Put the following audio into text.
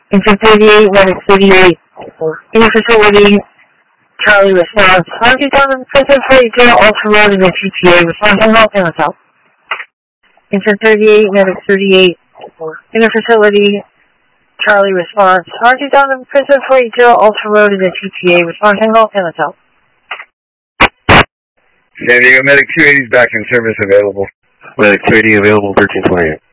Engine 38, Medic 38. In your facility, Charlie response. 20,000 Princess 42, Ultra Road in the GTA. Response on all panels out. Engine 38, Medic 38. In your facility, Charlie response. 20,000 Princess 42, Ultra Road in the GTA. Response on all panels out. San Diego Medic 280 is back in service available. Medic 280 available 1328.